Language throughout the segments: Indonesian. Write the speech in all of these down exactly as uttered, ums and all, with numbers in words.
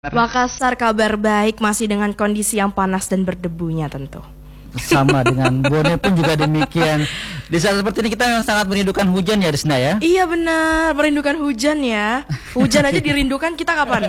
Makassar kabar baik, masih dengan kondisi yang panas dan berdebunya tentu. Sama dengan Bone pun juga demikian. Di saat seperti ini kita memang sangat merindukan hujan ya, Risna ya. Iya benar, merindukan hujan ya. Hujan aja dirindukan, kita kapan?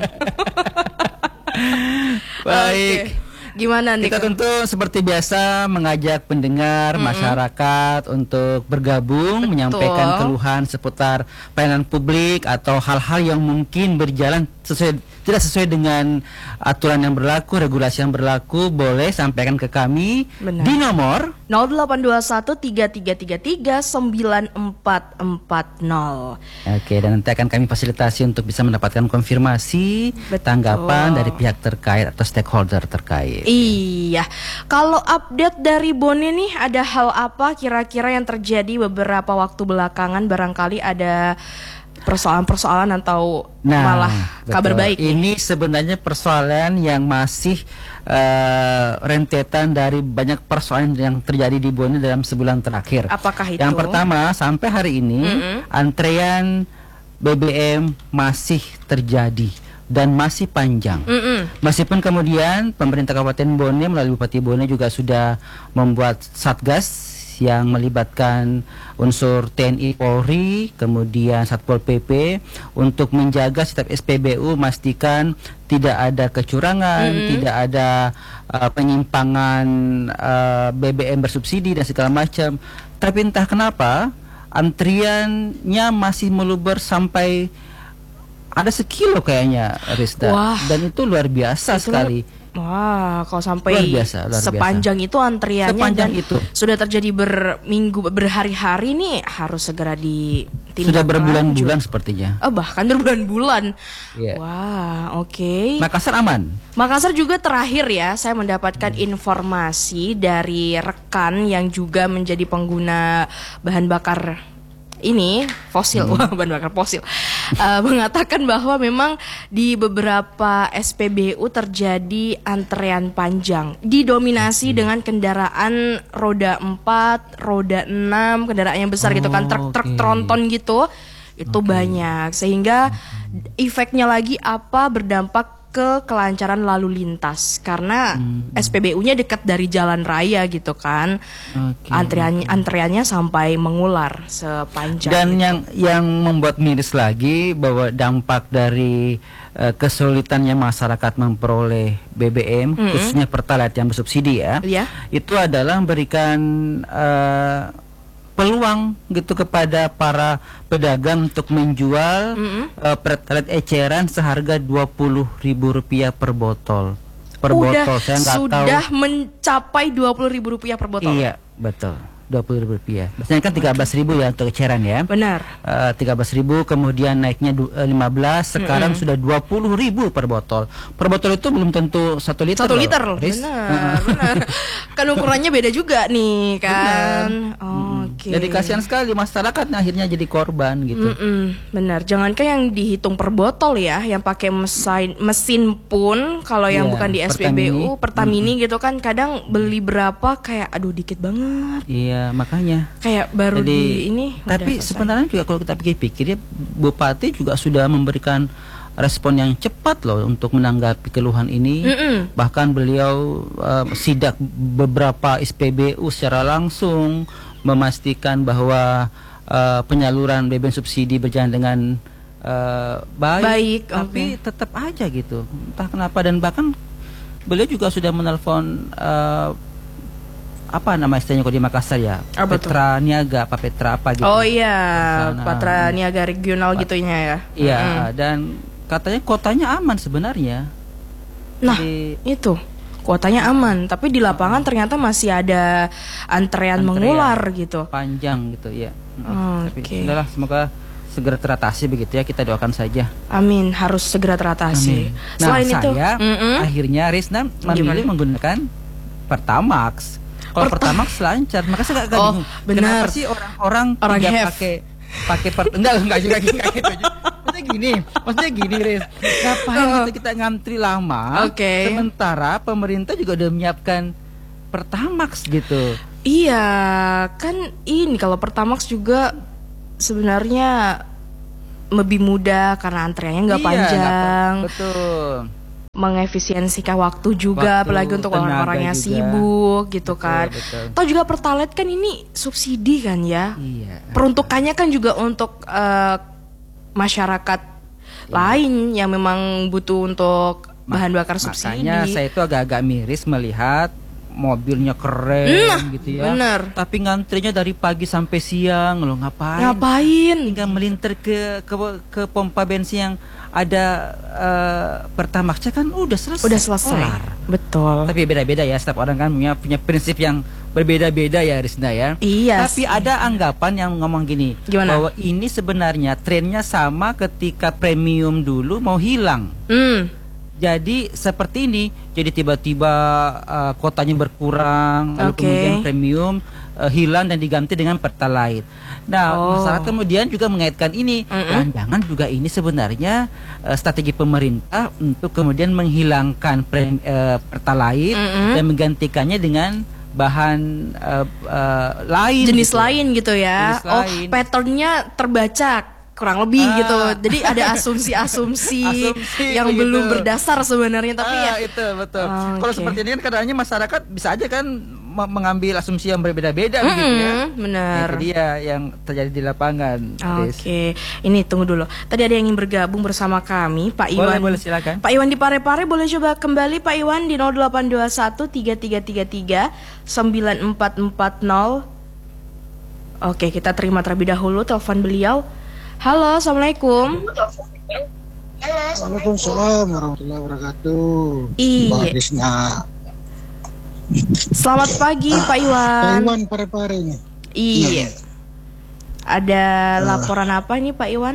Baik. Oke. Gimana nih? Kita tentu seperti biasa mengajak pendengar, mm-hmm. masyarakat untuk bergabung, betul, menyampaikan keluhan seputar pelayanan publik atau hal-hal yang mungkin berjalan sesuai tidak sesuai dengan aturan yang berlaku, regulasi yang berlaku, boleh sampaikan ke kami. Benar. Di nomor nol delapan dua satu tiga tiga tiga tiga sembilan empat empat nol. Oke, dan nanti akan kami fasilitasi untuk bisa mendapatkan konfirmasi, betul, tanggapan dari pihak terkait atau stakeholder terkait. Iya, kalau update dari Bone nih, ada hal apa kira-kira yang terjadi beberapa waktu belakangan? Barangkali ada persoalan-persoalan atau nah, malah betul, kabar baik. Ini sebenarnya persoalan yang masih uh, rentetan dari banyak persoalan yang terjadi di Bone dalam sebulan terakhir. Apakah itu? Yang pertama, sampai hari ini mm-hmm. antrean B B M masih terjadi dan masih panjang. Mm-mm. Meskipun kemudian pemerintah Kabupaten Bone melalui Bupati Bone juga sudah membuat satgas yang melibatkan unsur T N I Polri, kemudian Satpol P P untuk menjaga setiap S P B U, memastikan tidak ada kecurangan, mm-hmm. tidak ada uh, penyimpangan uh, B B M bersubsidi dan segala macam. Tapi entah kenapa antriannya masih meluber sampai ada sekilo kayaknya, Rizda. Wah, dan itu luar biasa itu sekali. Wah, kalau sampai luar biasa, luar sepanjang biasa. Itu antriannya sepanjang dan itu sudah terjadi berminggu, berhari-hari nih, harus segera ditindak. Sudah berbulan-bulan sepertinya. Oh, bahkan berbulan-bulan. Yeah. Wah, oke. Okay. Makassar aman. Makassar juga terakhir ya, saya mendapatkan hmm. informasi dari rekan yang juga menjadi pengguna bahan bakar ini fosil, hmm. wah bahan bakar fosil, uh, mengatakan bahwa memang di beberapa S P B U terjadi antrean panjang, didominasi hmm. dengan kendaraan roda empat, roda enam, kendaraan yang besar oh, gitu kan, truk-truk okay. tronton gitu, itu okay. banyak, sehingga efeknya lagi apa, berdampak ke kelancaran lalu lintas karena hmm. S P B U-nya dekat dari jalan raya gitu kan, okay. antriannya antriannya sampai mengular sepanjang. Dan gitu. yang yang membuat miris lagi bahwa dampak dari uh, kesulitannya masyarakat memperoleh B B M, mm-hmm. khususnya Pertalite yang bersubsidi ya, yeah. itu adalah memberikan uh, peluang gitu kepada para pedagang untuk menjual mm-hmm. uh, Pertalite eceran seharga dua puluh ribu rupiah per botol. Per Udah, botol saya nggak tahu. Sudah mencapai dua puluh ribu rupiah per botol. Iya, betul. dua puluh ribu rupiah. Biasanya kan tiga belas ribu ya untuk eceran ya. Benar. Uh, tiga belas ribu, kemudian naiknya lima belas, sekarang mm-hmm. sudah dua puluh ribu per botol. Per botol itu belum tentu satu liter. Satu liter, loh, benar, benar. Kan ukurannya beda juga nih kan. Oh, oke. Okay. Jadi kasihan sekali masyarakat akhirnya jadi korban gitu. Mm-mm, benar. Jangankan yang dihitung per botol ya, yang pakai mesin mesin pun kalau yang yeah, bukan di S P B U, Pertamini, Pertamini mm-hmm. gitu kan kadang beli berapa kayak aduh dikit banget. Iya. Makanya kayak baru jadi, di ini. Tapi sebenarnya juga kalau kita pikir-pikir ya, Bupati juga sudah memberikan respon yang cepat loh untuk menanggapi keluhan ini. Mm-mm. Bahkan beliau uh, sidak beberapa S P B U secara langsung, memastikan bahwa uh, penyaluran B B M subsidi berjalan dengan uh, baik, baik. Tapi okay. tetap aja gitu, entah kenapa. Dan bahkan beliau juga sudah menelpon uh, apa nama istilahnya kalau di Makassar ya, apa Petra tuh? Niaga apa Petra apa gitu. Oh iya, Petra Niaga regional Pat- gitunya ya. Iya, mm. dan katanya kotanya aman sebenarnya. Nah, Jadi, itu kuotanya aman, tapi di lapangan ternyata masih ada antrean, antrean mengular gitu. Panjang gitu ya. Oh, tapi okay. udahlah, semoga segera teratasi begitu ya, kita doakan saja. Amin, harus segera teratasi. Amin. Nah, Selain saya itu, akhirnya Risna memilih menggunakan Pertamax. Kalau Pertamax lancar, maka saya gak oh, kenapa sih orang-orang orang tidak pakai pakai per enggak enggak juga enggak gitu. Maksudnya gini, maksudnya gini, Riz. Ngapain uh, kita ngantri lama? Okay. Sementara pemerintah juga udah menyiapkan Pertamax gitu. Iya, kan ini kalau Pertamax juga sebenarnya lebih mudah karena antreannya nggak iya, panjang. Gak, betul. mengefisiensikan waktu juga, Waktu, apalagi untuk tenaga orang-orang yang juga. sibuk gitu Betul, kan. betul. Atau juga Pertalite kan ini subsidi kan ya. Iya. Peruntukannya kan juga untuk eh, masyarakat lain yang memang butuh untuk bahan bakar subsidi. Makanya saya itu agak-agak miris melihat mobilnya keren Nah, gitu ya. bener. Tapi ngantrinya dari pagi sampai siang, lo ngapain? Ngapain? Tinggal melintir ke ke, ke pompa bensin yang ada uh, Pertamax kan udah selesai. Udah selesai. Kelar. Betul. Tapi beda-beda ya, setiap orang kan punya punya prinsip yang berbeda-beda ya, Rizna ya. Iya. Tapi sih. ada anggapan yang ngomong gini, Gimana? bahwa ini sebenarnya trennya sama ketika premium dulu mau hilang. Hmm. Jadi seperti ini, jadi tiba-tiba uh, kotanya berkurang, lalu Oke. kemudian premium uh, hilang dan diganti dengan Pertalite. Nah, Oh. masyarakat kemudian juga mengaitkan ini, Mm-mm. jangan juga ini sebenarnya uh, strategi pemerintah untuk kemudian menghilangkan pre, uh, Pertalite Mm-mm. dan menggantikannya dengan bahan uh, uh, lain, Jenis gitu. lain gitu ya. Jenis Oh, lain. patternnya terbaca kurang lebih Ah. gitu. Jadi ada asumsi-asumsi Asumsi yang begitu. belum berdasar sebenarnya, tapi ah, ya itu betul. Oh, Kalau oke. seperti ini kan kadang-kadang masyarakat bisa aja kan me- mengambil asumsi yang berbeda-beda Mm-mm, begitu ya. benar. Nah, itu dia yang terjadi di lapangan. Riz. Oke, ini tunggu dulu. Tadi ada yang ingin bergabung bersama kami, Pak Boleh, Iwan. boleh, silakan. Pak Iwan di Parepare, boleh coba kembali Pak Iwan di nol delapan dua satu tiga tiga tiga tiga sembilan empat empat nol. Oke, kita terima terlebih dahulu telepon beliau. Halo, assalamualaikum. Waalaikumsalam warahmatullahi wabarakatuh. Iya. Mbak Rizna. Selamat pagi Pak Iwan. Pak Iwan pare-pare ini. Iya. Ada laporan apa nih Pak Iwan?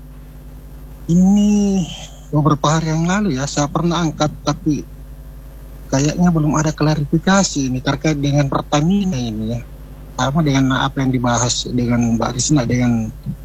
Ini beberapa hari yang lalu ya saya pernah angkat, tapi kayaknya belum ada klarifikasi ini terkait dengan Pertamina ini ya. Sama dengan apa yang dibahas dengan Mbak Rizna dengan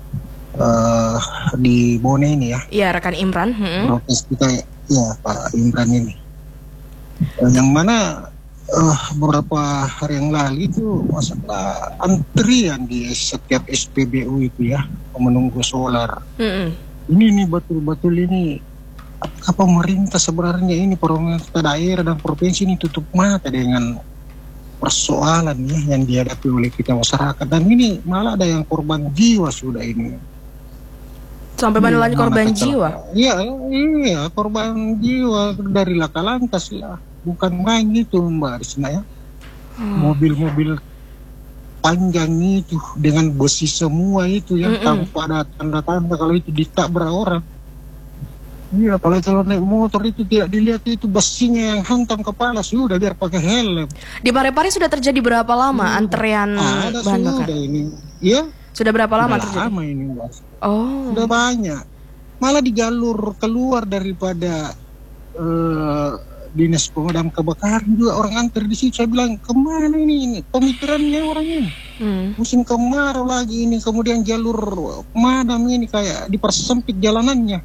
uh, di Bone ini ya. Iya, rekan Imran. Hmm. Protes kita ya Pak Imran ini. Eh, yang mana eh, beberapa hari yang lalu itu masalah antrian di setiap S P B U itu ya menunggu solar. Hmm. Ini nih betul-betul ini apakah pemerintah sebenarnya ini pemerintah daerah dan provinsi ini tutup mata dengan persoalan ya yang dihadapi oleh kita masyarakat, dan ini malah ada yang korban jiwa sudah ini. Sampai mana lagi Iya, korban mana jiwa? kecelakaan. Iya, iya, korban jiwa dari laka lantas lah. Bukan main itu Mbak Rizna ya. Hmm. Mobil-mobil panjang itu dengan besi semua itu yang Mm-mm. tanpa ada tanda-tanda kalau itu ditabrak orang. Iya, kalau kalau naik motor itu tidak dilihat itu besinya yang hantam kepala, sudah biar pakai helm. Di Parepare sudah terjadi berapa lama Hmm. antrean Ada bahan bakar? sudah ini. Iya, Sudah berapa lama sudah terjadi? lama ini Mbak. Oh. Sudah banyak. Malah di jalur keluar daripada eh, dinas pemadam kebakaran juga orang antri di situ. Saya bilang kemana ini, ini pemikirannya orang ini. Hmm. Musim kemarau lagi ini, kemudian jalur pemadam ini kayak dipersempit jalanannya.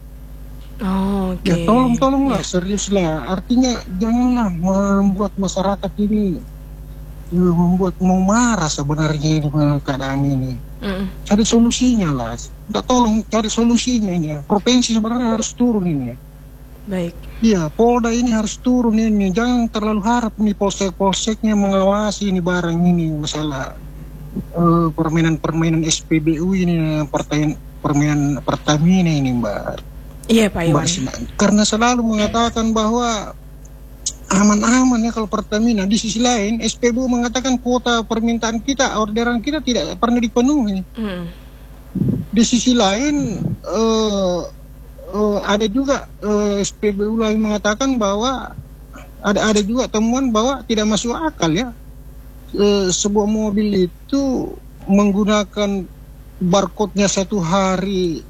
Oh, oke. Ya tolong tolonglah, seriuslah. Artinya janganlah membuat masyarakat ini ya, membuat mau marah sebenarnya ini dengan keadaan ini. Mm. Cari solusinya lah. Udah tolong cari solusinya ini. Provinsi sebenarnya harus turun ini. Baik. Iya, Polda ini harus turun ini. Jangan terlalu harap nih polsek-polseknya mengawasi ini barang ini masalah eh, permainan-permainan S P B U ini, pertanyaan permainan Pertamina ini, Mbak. Iya Pak Iwan. Mbak Sina. Karena selalu mengatakan bahwa aman-aman ya kalau Pertamina. Di sisi lain S P B U mengatakan kuota permintaan kita, orderan kita tidak pernah dipenuhi. Mm. Di sisi lain eh, eh, ada juga eh, S P B U lain mengatakan bahwa ada ada juga temuan bahwa tidak masuk akal ya, eh, sebuah mobil itu menggunakan barcode-nya satu hari,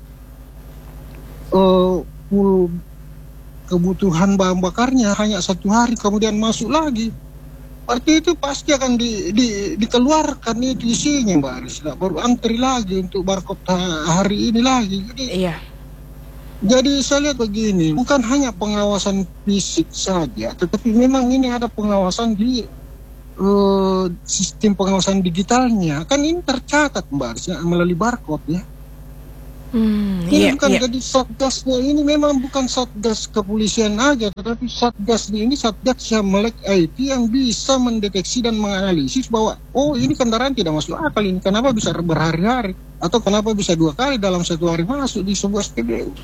eh, full kebutuhan bahan bakarnya hanya satu hari, kemudian masuk lagi. Berarti itu pasti akan di, di, dikeluarkan itu isinya Mbak Arisla, baru antri lagi untuk barcode ha- hari ini lagi. Jadi, Iya. jadi saya lihat begini, bukan hanya pengawasan fisik saja, tetapi memang ini ada pengawasan di eh, sistem pengawasan digitalnya. Kan ini tercatat Mbak Arisla melalui barcode ya. Hmm, Ini iya, bukan iya. jadi satgasnya ini memang bukan satgas kepolisian aja, tetapi satgas ini satgas yang melek I T yang bisa mendeteksi dan menganalisis bahwa oh ini kendaraan tidak masuk akal, ini kenapa bisa berhari-hari atau kenapa bisa dua kali dalam satu hari masuk di sebuah S P B U.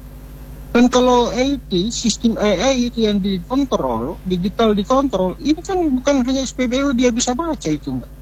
Dan kalau I T, sistem A I itu yang dikontrol, digital dikontrol, ini kan bukan hanya S P B U dia bisa baca itu, Mbak.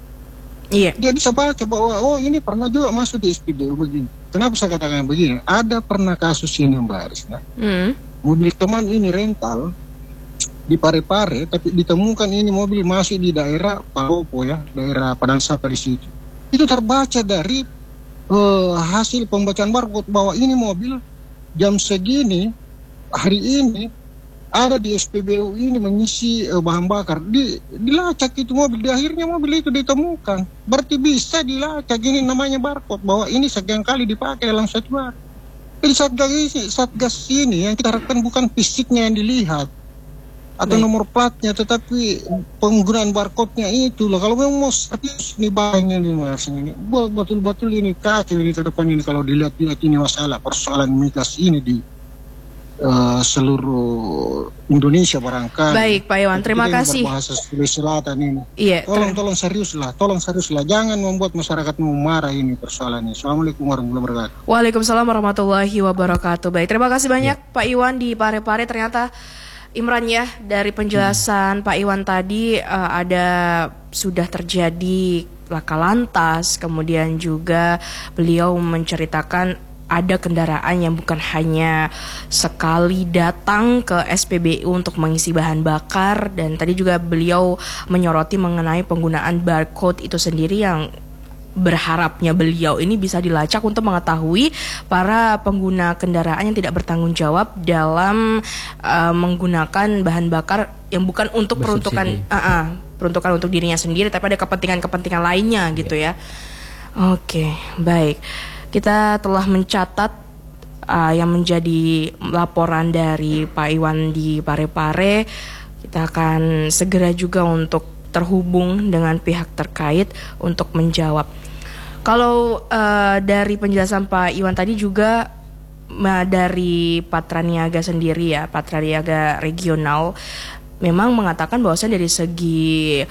Iya. Dia bisa baca bahwa oh ini pernah juga masuk di S P B U begini. Kenapa saya katakan begini? Ada pernah kasus ini, Mbak Arisna. Hmm. Mobil teman ini rental di Parepare, tapi ditemukan ini mobil masih di daerah Palopo ya, daerah Padang Sapa di situ. Itu terbaca dari uh, hasil pembacaan barcode bahwa ini mobil jam segini hari ini ada di S P B U ini mengisi uh, bahan bakar. Di, dilacak itu mobil, di akhirnya mobil itu ditemukan. Berarti bisa dilacak, ini namanya barcode bahwa ini sekian kali dipakai dalam satu hari. Jadi satgas ini, satgas ini yang kita harapkan bukan fisiknya yang dilihat atau Baik. nomor platnya, tetapi penggunaan barcode-nya itu loh. Kalau memang mau serius nih banyak ini mas ini, betul-betul ini kacau ini ke depan ini kalau dilihat-lihat ini masalah persoalan migas ini di uh, seluruh Indonesia barangkali. Baik, Pak Iwan, terima Kita yang kasih. berbahasa Sulawesi Selatan ini. Iya, Tolong, ter- tolong serius lah, tolong serius lah. Jangan membuat masyarakat mau marah ini persoalan ini. Assalamualaikum warahmatullahi wabarakatuh. Waalaikumsalam warahmatullahi wabarakatuh. Baik, terima kasih banyak Pak Iwan di Parepare. Ternyata Imran ya, dari penjelasan Pak Iwan tadi eh, ada sudah terjadi laka lantas, kemudian juga beliau menceritakan ada kendaraan yang bukan hanya sekali datang ke S P B U untuk mengisi bahan bakar, dan tadi juga beliau menyoroti mengenai penggunaan barcode itu sendiri yang berharapnya beliau ini bisa dilacak untuk mengetahui para pengguna kendaraan yang tidak bertanggung jawab dalam uh, menggunakan bahan bakar yang bukan untuk peruntukan uh, uh, peruntukan untuk dirinya sendiri, tapi ada kepentingan-kepentingan lainnya gitu ya. Oke, baik. Kita telah mencatat uh, yang menjadi laporan dari Pak Iwan di Parepare. Kita akan segera juga untuk terhubung dengan pihak terkait untuk menjawab. Kalau uh, dari penjelasan Pak Iwan tadi juga uh, dari Patra Niaga sendiri ya, Patra Niaga regional memang mengatakan bahwasanya dari segi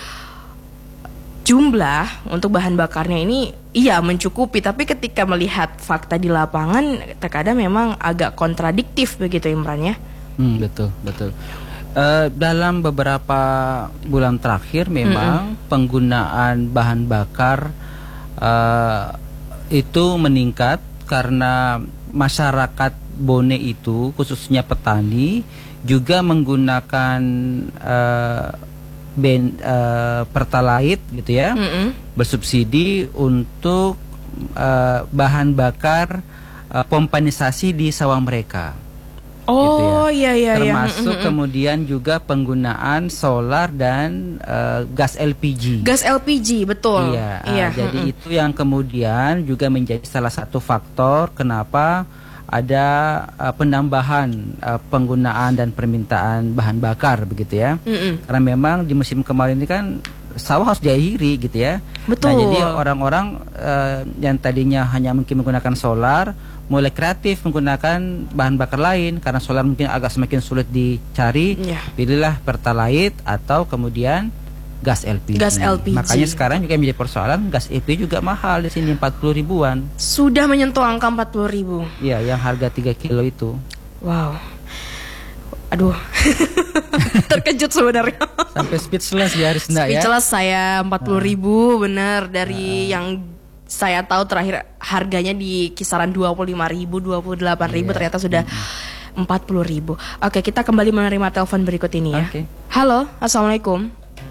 jumlah untuk bahan bakarnya ini iya mencukupi, tapi ketika melihat fakta di lapangan terkadang memang agak kontradiktif begitu Imran ya. Hmm, betul, betul. Uh, dalam beberapa bulan terakhir memang mm-hmm. penggunaan bahan bakar uh, itu meningkat karena masyarakat Bone itu khususnya petani juga menggunakan uh, ben, uh, pertalite gitu ya, mm-hmm. bersubsidi untuk uh, bahan bakar uh, pompanisasi di sawah mereka. Oh gitu ya. iya iya termasuk iya. kemudian juga penggunaan solar dan uh, gas L P G. Gas L P G betul. Iya. iya. Uh, jadi itu yang kemudian juga menjadi salah satu faktor kenapa ada uh, penambahan uh, penggunaan dan permintaan bahan bakar begitu ya. Mm-mm. Karena memang di musim kemarin ini kan sawah harus diakhiri gitu ya. Betul. Nah, jadi orang-orang uh, yang tadinya hanya mungkin menggunakan solar mulai kreatif menggunakan bahan bakar lain karena solar mungkin agak semakin sulit dicari, yeah. pilihlah pertalite atau kemudian gas L P G. Gas L P G. Makanya sekarang juga menjadi persoalan gas L P G juga mahal di sini empat puluh ribuan. Sudah menyentuh angka empat puluh ribu. Iya, yang harga tiga kilo itu. Wow. Aduh. Terkejut sebenarnya. Sampai speechless ya Arisna ya. Speechless saya empat puluh ribu bener dari nah. yang saya tahu terakhir harganya di kisaran dua puluh lima ribu, dua puluh delapan ribu, yeah. ternyata sudah empat puluh ribu. Oke, kita kembali menerima telepon berikut ini ya. Okay. Halo, Assalamualaikum.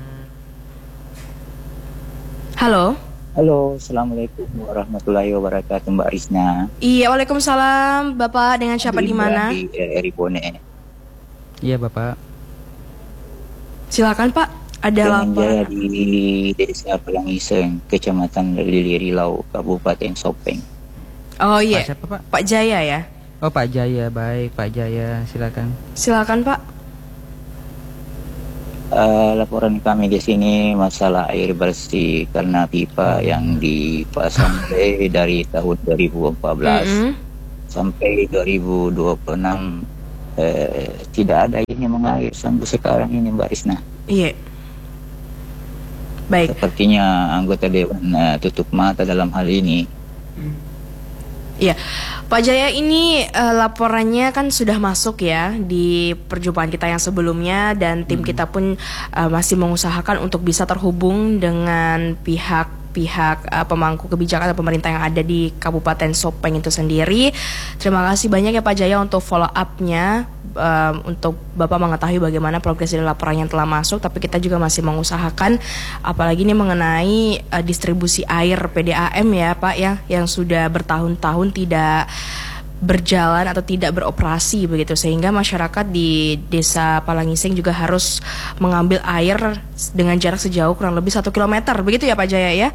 Halo. Halo, Assalamualaikum warahmatullahi wabarakatuh, Mbak Arisna. Iya, Waalaikumsalam. Bapak dengan siapa di mana? Di Eri Bone. Iya, Bapak. Silakan, Pak. Ada laporan di Desa Pelangiseng, Kecamatan Lili Rilau, Kabupaten Sopeng. Oh iya, Pak siapa, Pak? Pak Jaya ya. Oh Pak Jaya, baik Pak Jaya, silakan. Silakan Pak. Uh, laporan kami di sini masalah air bersih karena pipa yang dipasang dari tahun dua ribu empat belas mm-hmm. sampai dua ribu dua puluh enam uh, tidak ada ini mengalir sampai sekarang ini Mbak Risna. Iya. Baik. Sepertinya anggota dewan uh, tutup mata dalam hal ini. Iya, Pak Jaya, ini uh, laporannya kan sudah masuk ya di perjumpaan kita yang sebelumnya, dan tim hmm. kita pun uh, masih mengusahakan untuk bisa terhubung dengan pihak-pihak uh, pemangku kebijakan atau pemerintah yang ada di Kabupaten Sopeng itu sendiri. Terima kasih banyak ya Pak Jaya untuk follow up-nya. Um, untuk Bapak mengetahui bagaimana progres dari laporan yang telah masuk, tapi kita juga masih mengusahakan, apalagi ini mengenai uh, distribusi air P D A M ya Pak ya, yang sudah bertahun-tahun tidak berjalan atau tidak beroperasi begitu, sehingga masyarakat di Desa Palangiseng juga harus mengambil air dengan jarak sejauh kurang lebih satu kilometer, begitu ya Pak Jaya ya?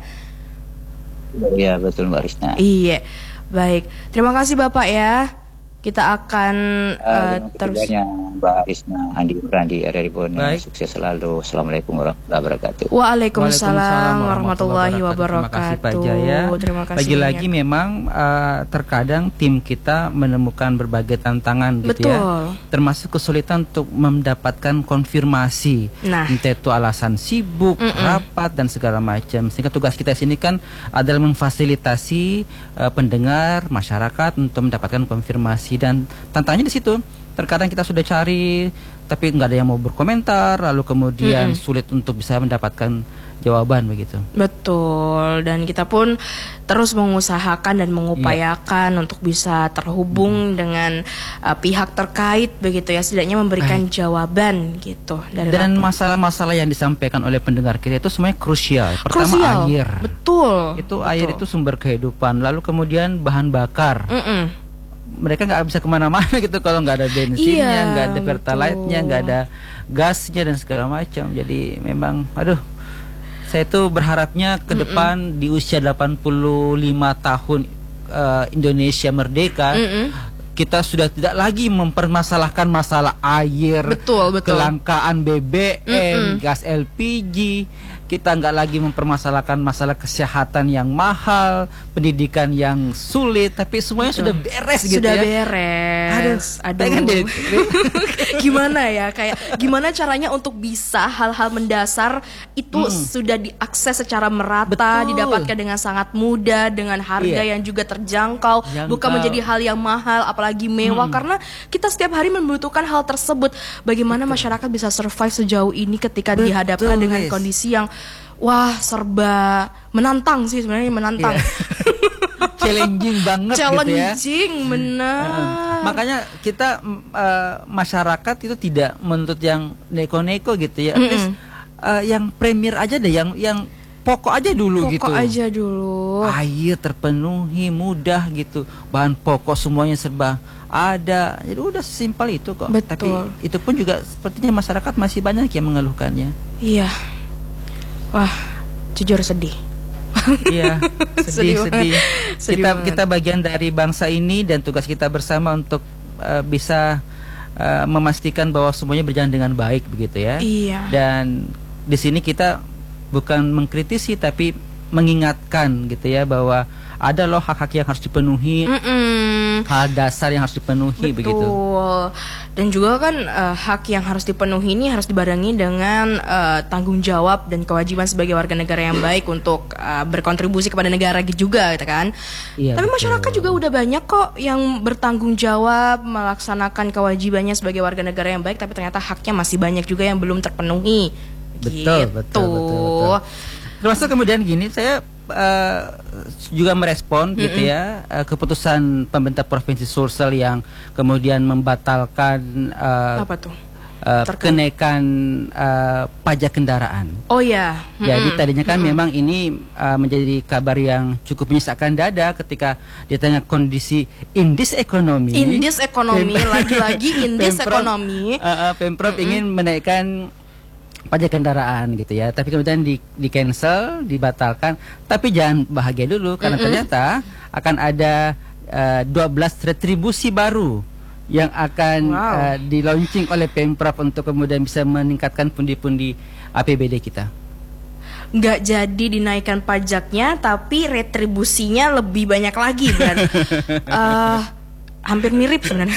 Iya betul Mbak Risna. Iya, baik, terima kasih Bapak ya. Kita akan uh, uh, terus Mbak Risna, Andi Brandi, R R I Bone, sukses selalu. Assalamualaikum warahmatullahi wabarakatuh. Waalaikumsalam warahmatullahi wabarakatuh. Terima kasih Pak Jaya. Terima kasih. Lagi-lagi memang uh, terkadang tim kita menemukan berbagai tantangan gitu Betul. ya. Termasuk kesulitan untuk mendapatkan konfirmasi. Nah. Entah itu alasan sibuk, Mm-mm. rapat dan segala macam. Sehingga tugas kita sini kan adalah memfasilitasi uh, pendengar, masyarakat untuk mendapatkan konfirmasi. Dan tantangannya di situ, terkadang kita sudah cari tapi nggak ada yang mau berkomentar, lalu kemudian mm-hmm. sulit untuk bisa mendapatkan jawaban begitu. Betul, dan kita pun terus mengusahakan dan mengupayakan yeah. untuk bisa terhubung mm-hmm. dengan uh, pihak terkait begitu ya, setidaknya memberikan Baik. jawaban gitu. Dari dan lapor. Masalah-masalah yang disampaikan oleh pendengar kita itu semuanya krusial. Pertama krusial. air. Betul. Itu Betul. air itu sumber kehidupan. Lalu kemudian bahan bakar. Mm-mm. Mereka nggak bisa kemana-mana gitu kalau nggak ada bensinnya, nggak iya, ada pertalite-nya, nggak ada gasnya dan segala macam. Jadi memang, aduh, saya tuh berharapnya ke depan Mm-mm. di usia delapan puluh lima tahun uh, Indonesia merdeka, Mm-mm. kita sudah tidak lagi mempermasalahkan masalah air, betul, betul. kelangkaan B B M, Mm-mm. gas L P G. Kita nggak lagi mempermasalahkan masalah kesehatan yang mahal, pendidikan yang sulit, tapi semuanya Betul. sudah beres gitu sudah ya. Sudah beres. Aduh. Aduh. Deh. Gimana ya, kayak gimana caranya untuk bisa hal-hal mendasar itu hmm. sudah diakses secara merata, Betul. didapatkan dengan sangat mudah, dengan harga iya. yang juga terjangkau, Jangkau. bukan menjadi hal yang mahal, apalagi mewah, hmm. karena kita setiap hari membutuhkan hal tersebut. Bagaimana Betul. masyarakat bisa survive sejauh ini ketika Betul. dihadapkan dengan kondisi yang wah serba menantang sih, sebenarnya menantang. Yeah. Challenging banget Challenging, gitu ya. benar. Uh, makanya kita uh, masyarakat itu tidak menuntut yang neko-neko gitu ya. At least uh, yang premier aja deh, yang yang pokok aja dulu pokok gitu. Pokok aja dulu. Air terpenuhi, mudah gitu. Bahan pokok semuanya serba ada. Jadi udah simpel itu kok. Betul. Tapi itu pun juga sepertinya masyarakat masih banyak yang mengeluhkannya. Iya. Wah, jujur sedih. Iya, sedih, sedih. sedih. Kita kita bagian dari bangsa ini dan tugas kita bersama untuk uh, bisa uh, memastikan bahwa semuanya berjalan dengan baik begitu ya. Iya. Dan di sini kita bukan mengkritisi tapi mengingatkan gitu ya, bahwa ada loh hak-hak yang harus dipenuhi, Mm-mm. hal dasar yang harus dipenuhi. Betul. Begitu. Dan juga kan uh, hak yang harus dipenuhi ini harus dibarengi dengan uh, tanggung jawab dan kewajiban sebagai warga negara yang baik untuk uh, berkontribusi kepada negara juga, gitu kan. Iya, Tapi betul. masyarakat juga udah banyak kok yang bertanggung jawab melaksanakan kewajibannya sebagai warga negara yang baik, tapi ternyata haknya masih banyak juga yang belum terpenuhi. Betul, gitu. betul, betul, betul. Termasuk kemudian gini, saya uh, juga merespon Mm-mm. gitu ya uh, keputusan pemerintah Provinsi Sulsel yang kemudian membatalkan uh, apa tuh? Uh, kenaikan uh, pajak kendaraan. Oh ya. Mm-mm. Jadi tadinya kan Mm-mm. memang ini uh, menjadi kabar yang cukup menyesakkan dada ketika di tengah kondisi indis ekonomi. Indis ekonomi, lagi-lagi indis ekonomi. Uh, uh, Pemprov Mm-mm. ingin menaikkan pajak kendaraan gitu ya, tapi kemudian di, di cancel, dibatalkan. Tapi jangan bahagia dulu karena Mm-mm. ternyata akan ada uh, dua belas retribusi baru yang akan Wow. uh, di-launching oleh Pemprov untuk kemudian bisa meningkatkan pundi-pundi A P B D kita. Nggak jadi dinaikkan pajaknya, tapi retribusinya lebih banyak lagi, Bran. Eh, hampir mirip sebenarnya.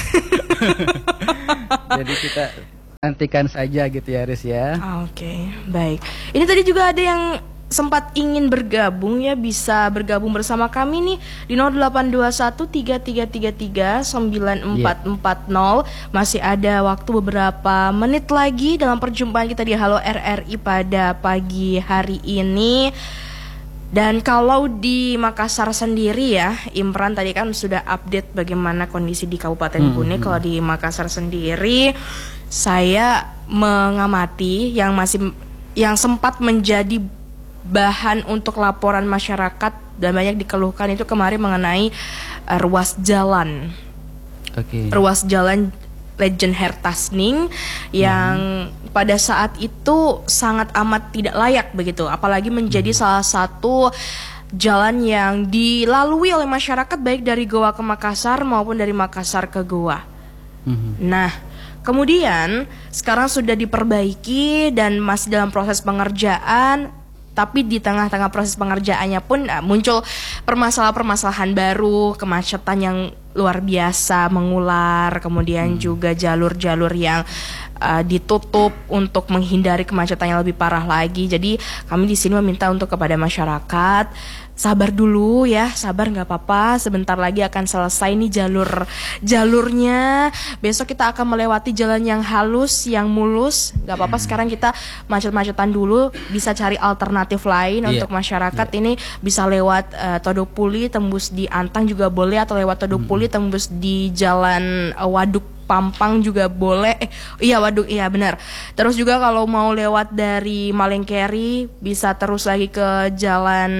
Jadi kita nantikan saja gitu ya, Riz ya. Oke, baik. Ini tadi juga ada yang sempat ingin bergabung ya, bisa bergabung bersama kami nih di nol delapan dua satu tiga tiga tiga tiga sembilan empat empat nol. Masih ada waktu beberapa menit lagi dalam perjumpaan kita di Halo R R I pada pagi hari ini. Dan kalau di Makassar sendiri ya, Imran tadi kan sudah update bagaimana kondisi di Kabupaten Hmm, Bone. Kalau di Makassar sendiri, saya mengamati yang masih yang sempat menjadi bahan untuk laporan masyarakat dan banyak dikeluhkan itu kemarin mengenai uh, ruas jalan. Oke. Ruas jalan Legend Hertasning yang hmm. pada saat itu sangat amat tidak layak begitu, apalagi menjadi hmm. salah satu jalan yang dilalui oleh masyarakat baik dari Goa ke Makassar maupun dari Makassar ke Goa. Hmm. Nah, kemudian sekarang sudah diperbaiki dan masih dalam proses pengerjaan. Tapi di tengah-tengah proses pengerjaannya pun uh, muncul permasalahan-permasalahan baru, kemacetan yang luar biasa mengular, kemudian hmm. juga jalur-jalur yang uh, ditutup untuk menghindari kemacetan yang lebih parah lagi. Jadi kami di sini meminta untuk kepada masyarakat sabar dulu ya, sabar nggak apa-apa. Sebentar lagi akan selesai nih jalur jalurnya. Besok kita akan melewati jalan yang halus, yang mulus. Nggak apa-apa. Sekarang kita macet-macetan dulu, bisa cari alternatif lain yeah. untuk masyarakat. Yeah. Ini bisa lewat uh, Todopuli tembus di Antang juga boleh, atau lewat Todopuli mm-hmm. tembus di Jalan uh, Waduk Pampang juga boleh. Eh, iya Waduk, iya benar. Terus juga kalau mau lewat dari Malengkeri bisa terus lagi ke Jalan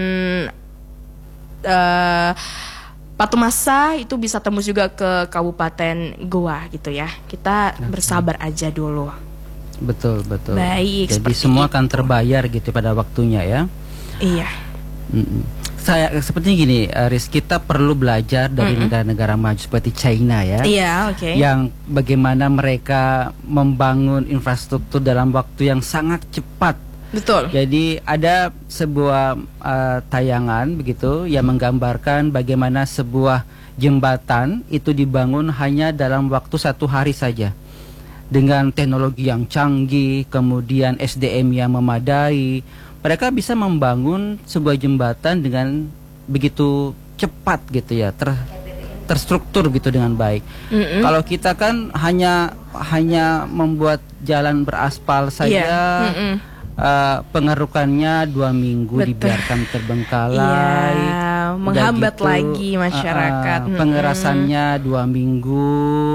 Uh, Patumasa, itu bisa tembus juga ke Kabupaten Goa gitu ya. Kita okay. bersabar aja dulu. Betul, betul. Baik. Jadi semua itu akan terbayar gitu pada waktunya ya. Iya. Mm-mm. Saya sepertinya gini, Riz, kita perlu belajar dari Mm-mm. negara-negara maju seperti China ya. Iya, oke. Okay. Yang bagaimana mereka membangun infrastruktur dalam waktu yang sangat cepat. Betul. Jadi ada sebuah uh, tayangan begitu yang menggambarkan bagaimana sebuah jembatan itu dibangun hanya dalam waktu satu hari saja dengan teknologi yang canggih, kemudian S D M yang memadai. Mereka bisa membangun sebuah jembatan dengan begitu cepat gitu ya, ter, terstruktur gitu dengan baik. Mm-mm. Kalau kita kan hanya hanya membuat jalan beraspal saja. Yeah. Uh, pengerukannya dua minggu Betul. dibiarkan terbengkalai, ya, menghambat gitu, lagi masyarakat. Uh, uh, pengerasannya hmm. dua minggu,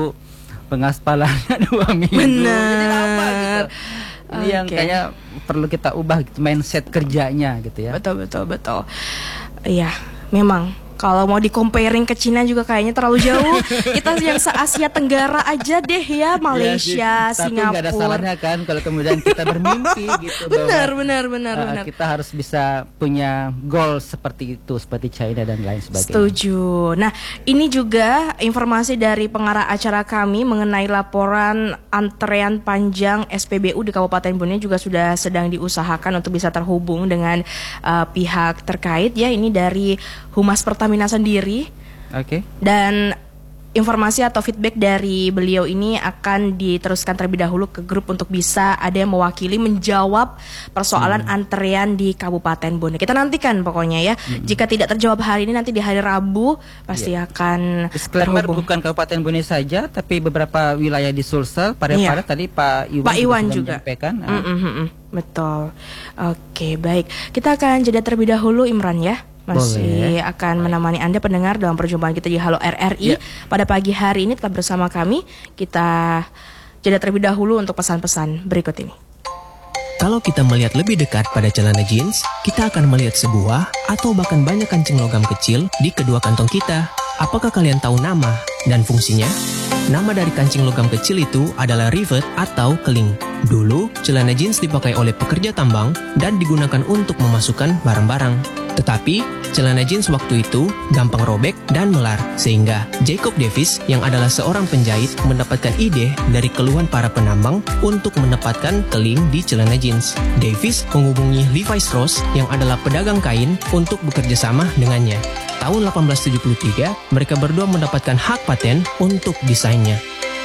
pengaspalannya dua minggu. Benar. Jadi lama gitu. Ini okay. yang kayaknya perlu kita ubah gitu, mindset kerjanya gitu ya. Betul betul betul. Iya, memang. Kalau mau di-comparing ke Cina juga kayaknya terlalu jauh. Kita yang se-Asia Tenggara aja deh ya, Malaysia, ya, sih. Singapura. Tapi nggak ada salahnya kan kalau kemudian kita bermimpi gitu. Benar, benar, benar, uh, benar. Kita harus bisa punya goal seperti itu, seperti China dan lain sebagainya. Setuju. Nah, ini juga informasi dari pengarah acara kami mengenai laporan antrean panjang S P B U di Kabupaten Bone juga sudah sedang diusahakan untuk bisa terhubung dengan uh, pihak terkait ya. Ini dari Humas Pertamina sendiri. Oke. Okay. Dan informasi atau feedback dari beliau ini akan diteruskan terlebih dahulu ke grup untuk bisa ada yang mewakili menjawab persoalan hmm. antrean di Kabupaten Bone. Kita nantikan pokoknya ya. Hmm. Jika tidak terjawab hari ini, nanti di hari Rabu pasti yeah. akan disclaimer terhubung. Bukan Kabupaten Bone saja, tapi beberapa wilayah di Sulsel, Parepare yeah. tadi Pak Iwan, Pak Iwan juga, juga. menyampaikan. Mm -mm, mm -mm. Betul. Oke, baik. Kita akan jeda terlebih dahulu, Imran ya. Masih Boleh. akan menemani Anda pendengar dalam perjumpaan kita di Halo R R I yeah. pada pagi hari ini. Tetap bersama kami. Kita jeda terlebih dahulu untuk pesan-pesan berikut ini. Kalau kita melihat lebih dekat pada celana jeans, kita akan melihat sebuah atau bahkan banyak kancing logam kecil di kedua kantong kita. Apakah kalian tahu nama dan fungsinya? Nama dari kancing logam kecil itu adalah rivet atau keling. Dulu, celana jeans dipakai oleh pekerja tambang dan digunakan untuk memasukkan barang-barang. Tetapi, celana jeans waktu itu gampang robek dan melar, sehingga Jacob Davis yang adalah seorang penjahit mendapatkan ide dari keluhan para penambang untuk menempatkan keling di celana jeans. Davis menghubungi Levi Strauss yang adalah pedagang kain untuk bekerja sama dengannya. Tahun delapan belas tujuh puluh tiga, mereka berdua mendapatkan hak paten untuk desainnya.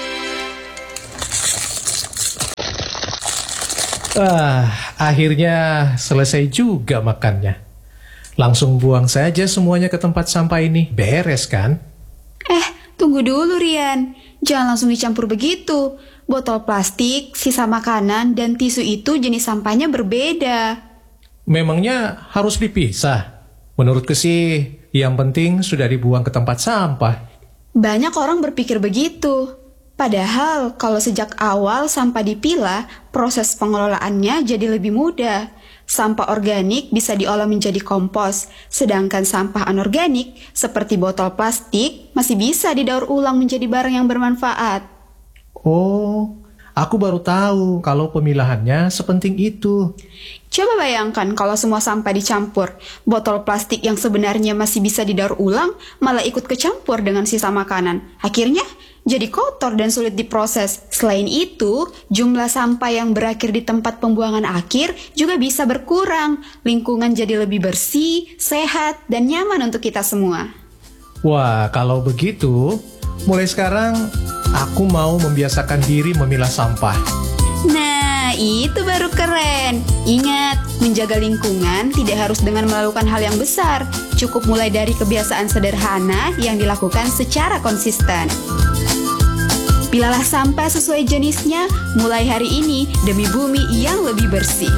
Ah, akhirnya selesai juga makannya. Langsung buang saja semuanya ke tempat sampah ini. Beres kan? Eh, tunggu dulu Rian. Jangan langsung dicampur begitu. Botol plastik, sisa makanan, dan tisu itu jenis sampahnya berbeda. Memangnya harus dipisah? Menurutku sih, yang penting sudah dibuang ke tempat sampah. Banyak orang berpikir begitu. Padahal kalau sejak awal sampah dipilah, proses pengelolaannya jadi lebih mudah. Sampah organik bisa diolah menjadi kompos, sedangkan sampah anorganik seperti botol plastik masih bisa didaur ulang menjadi barang yang bermanfaat. Oh, aku baru tahu kalau pemilahannya sepenting itu. Coba bayangkan kalau semua sampah dicampur, botol plastik yang sebenarnya masih bisa didaur ulang malah ikut kecampur dengan sisa makanan. Akhirnya jadi kotor dan sulit diproses. Selain itu, jumlah sampah yang berakhir di tempat pembuangan akhir juga bisa berkurang. Lingkungan jadi lebih bersih, sehat, dan nyaman untuk kita semua. Wah, kalau begitu, mulai sekarang aku mau membiasakan diri memilah sampah. Nah, itu baru keren. Ingat, menjaga lingkungan tidak harus dengan melakukan hal yang besar. Cukup mulai dari kebiasaan sederhana yang dilakukan secara konsisten. Pilahlah sampah sesuai jenisnya mulai hari ini demi bumi yang lebih bersih.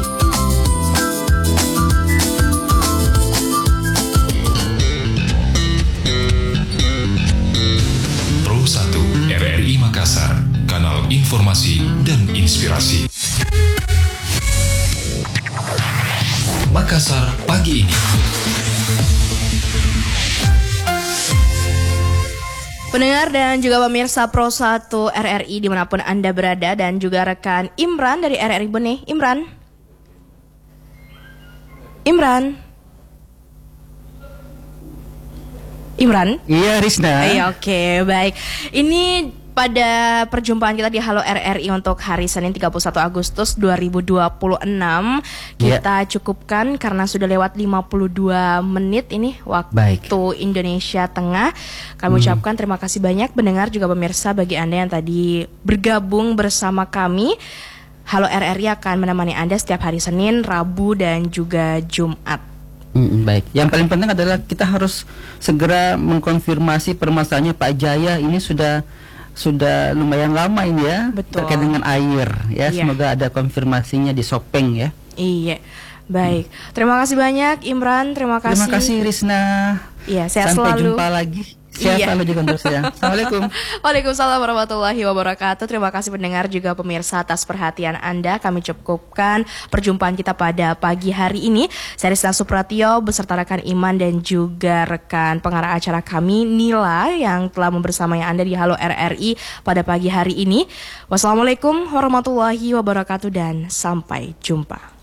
Pro satu R R I Makassar, kanal informasi dan inspirasi. Makassar pagi ini. Pendengar dan juga pemirsa Pro satu R R I dimanapun Anda berada, dan juga rekan Imran dari R R I Bone. Imran? Imran? Imran? Iya, Rizna. Iya, oke, okay, baik. Ini pada perjumpaan kita di Halo R R I untuk hari Senin tiga puluh satu Agustus dua ribu dua puluh enam kita yeah. cukupkan karena sudah lewat lima puluh dua menit ini waktu Baik. Indonesia Tengah. Kami hmm. ucapkan terima kasih banyak pendengar juga pemirsa bagi Anda yang tadi bergabung bersama kami. Halo R R I akan menemani Anda setiap hari Senin, Rabu, dan juga Jumat. Hmm, baik. Yang paling penting adalah kita harus segera mengkonfirmasi permasalahannya Pak Jaya. Ini sudah sudah lumayan lama ini ya. Betul. Terkait dengan air ya. Iya. Semoga ada konfirmasinya di Sopeng ya. Iya. Baik. Hmm. Terima kasih banyak Imran. Terima kasih. Terima kasih Rizna. Iya, sehat Sampai selalu. jumpa lagi. Sehat iya. selalu juga untuk saya. Assalamualaikum. Waalaikumsalam warahmatullahi wabarakatuh. Terima kasih pendengar juga pemirsa atas perhatian Anda. Kami cukupkan perjumpaan kita pada pagi hari ini. Saya Rizna Supratio beserta rekan Iman dan juga rekan pengarah acara kami Nila yang telah membersamai Anda di Halo R R I pada pagi hari ini. Wassalamualaikum warahmatullahi wabarakatuh dan sampai jumpa.